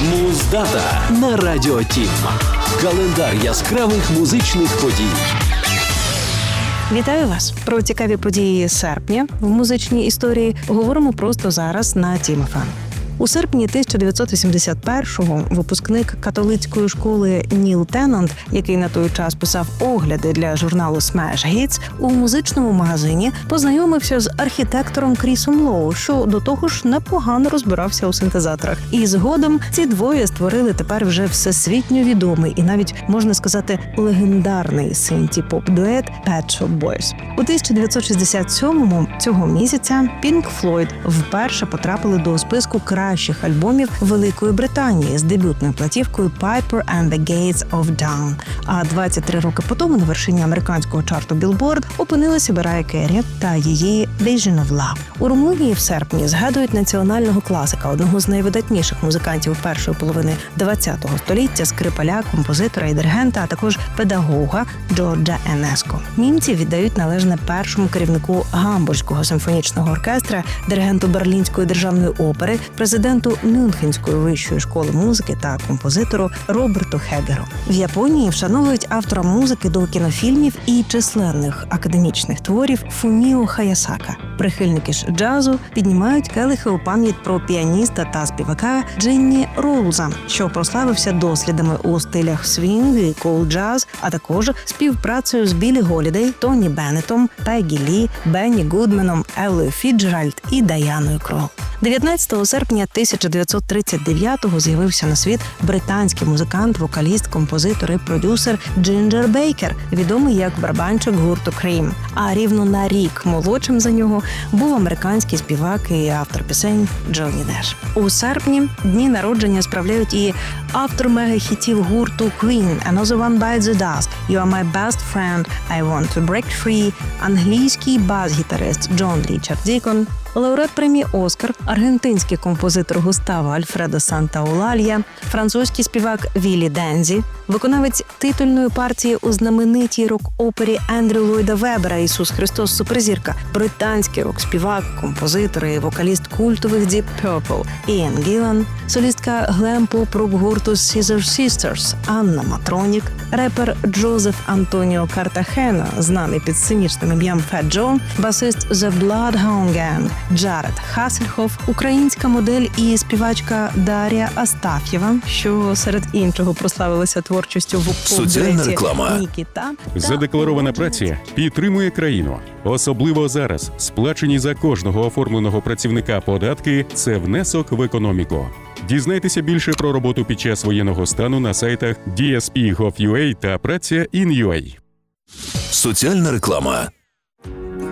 Муздата на Радіо Тім. Календар яскравих музичних подій. Вітаю вас! Про цікаві події серпня в музичній історії говоримо просто зараз на Тім ФМ. У серпні 1981-го випускник католицької школи Ніл Теннант, який на той час писав огляди для журналу Smash Hits, у музичному магазині познайомився з архітектором Крісом Лоу, що до того ж непогано розбирався у синтезаторах. І згодом ці двоє створили тепер вже всесвітньо відомий і навіть, можна сказати, легендарний синті-поп-дует Pet Shop Boys. У 1967-му цього місяця Pink Floyd вперше потрапили до списку кращих альбомів Великої Британії з дебютною платівкою Piper and the Gates of Dawn. А 23 роки по тому на вершині американського чарту Billboard опинилася Марайя Керрі та її Vision of Love. У Румунії в серпні згадують національного класика, одного з найвидатніших музикантів першої половини ХХ століття, скрипаля, композитора і диригента, а також педагога Джорджа Енеско. Німці віддають належне першому керівнику Гамбурзького симфонічного оркестра, диригенту Берлінської державної опери, президенту Мюнхенської вищої школи музики та композитору Роберту Хегеру. В Японії вшановують автора музики до кінофільмів і численних академічних творів Фуміо Хаясака. Прихильники ж джазу піднімають келихи у пам'ять про піаніста та співака Дженні Роуза, що прославився дослідами у стилях свінг і кул-джаз, а також співпрацею з Біллі Голідей, Тоні Беннетом, Пеггі Лі, Бенні Гудменом, Еллою Фіцджеральд і Дайаною Кролл. 19 серпня 1939-го з'явився на світ британський музикант, вокаліст, композитор і продюсер Джинджер Бейкер, відомий як барабанщик гурту Cream. А рівно на рік молодшим за нього був американський співак і автор пісень Джонні Деш. У серпні дні народження справляють і автор мегахітів гурту Queen «Another One Bites the Dust», «You Are My Best Friend», «I Want to Break Free», англійський бас-гітарист Джон Річард Дікон, лауреат премії «Оскар», аргентинський композитор Густаво Альфредо Сантаолалья, французький співак Віллі Дензі, виконавець титульної партії у знаменитій рок-опері Ендрю Ллойда Вебера «Ісус Христос Суперзірка», британський рок-співак, композитор і вокаліст культових Deep Purple Іан Гілан, солістка глем-поп-рок-гурту Scissor Sisters Анна Матронік, репер Джозеф Антоніо Картахена, знаний під сценічним ім'ям Фет Джо, басист The Bloodhound Gang Джаред Хассельхоф, українська модель і співачка Дар'я Астаф'єва, що серед іншого прославилася творчістю в Соціальна Нікіта. Задекларована праця підтримує країну. Особливо зараз сплачені за кожного оформленого працівника податки – це внесок в економіку. Дізнайтеся більше про роботу під час воєнного стану на сайтах DSP.gov.ua та Праця.in.ua. Соціальна реклама.